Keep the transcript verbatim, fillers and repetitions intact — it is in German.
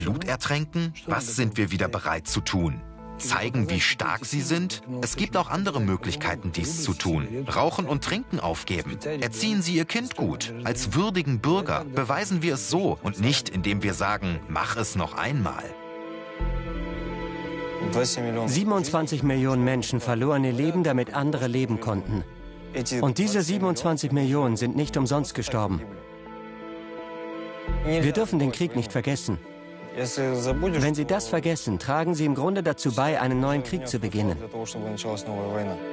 Blut ertränken? Was sind wir wieder bereit zu tun? Zeigen, wie stark sie sind? Es gibt auch andere Möglichkeiten, dies zu tun. Rauchen und Trinken aufgeben. Erziehen Sie Ihr Kind gut. Als würdigen Bürger beweisen wir es so und nicht, indem wir sagen, mach es noch einmal. siebenundzwanzig Millionen Menschen verloren ihr Leben, damit andere leben konnten. Und diese siebenundzwanzig Millionen sind nicht umsonst gestorben. Wir dürfen den Krieg nicht vergessen. Wenn Sie das vergessen, tragen Sie im Grunde dazu bei, einen neuen Krieg zu beginnen.